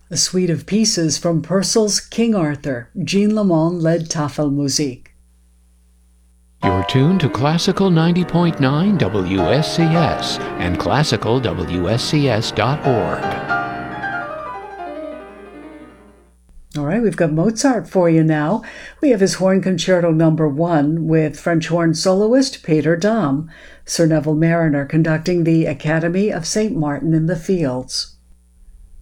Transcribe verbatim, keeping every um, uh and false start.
A suite of pieces from Purcell's King Arthur. Jean Lamont led Tafelmusik. You're tuned to Classical ninety point nine W S C S and classical W S C S dot org. All right, we've got Mozart for you now. We have his Horn Concerto Number One with French horn soloist Peter Dam. Sir Neville Marriner conducting the Academy of Saint Martin in the Fields.